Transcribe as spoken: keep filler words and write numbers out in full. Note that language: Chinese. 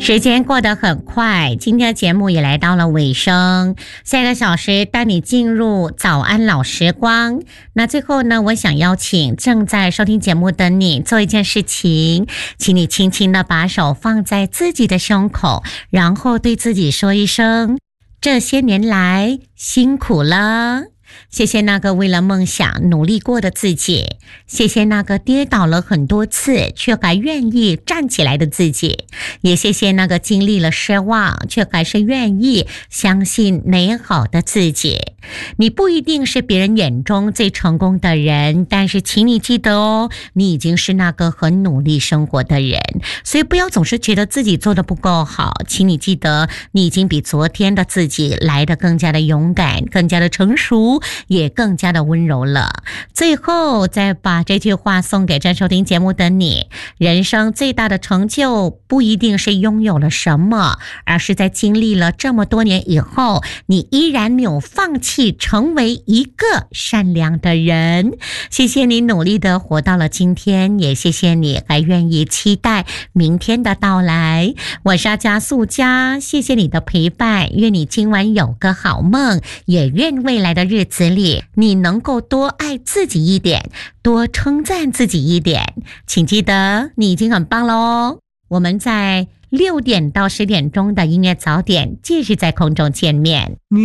时间过得很快，今天的节目也来到了尾声，下个小时带你进入早安老时光。那最后呢，我想邀请正在收听节目的你做一件事情，请你轻轻的把手放在自己的胸口，然后对自己说一声，这些年来辛苦了。谢谢那个为了梦想努力过的自己，谢谢那个跌倒了很多次却还愿意站起来的自己，也谢谢那个经历了失望却还是愿意相信美好的自己。你不一定是别人眼中最成功的人，但是请你记得哦，你已经是那个很努力生活的人，所以不要总是觉得自己做得不够好，请你记得你已经比昨天的自己来得更加的勇敢，更加的成熟，也更加的温柔了。最后再把这句话送给正收听节目的你，人生最大的成就不一定是拥有了什么，而是在经历了这么多年以后，你依然没有放弃成为一个善良的人。谢谢你努力的活到了今天，也谢谢你还愿意期待明天的到来。我是阿家素佳，谢谢你的陪伴，愿你今晚有个好梦，也愿未来的日子里你能够多爱自己一点，多称赞自己一点。请记得你已经很棒了哦。我们在六点到十点钟的音乐早点继续在空中见面。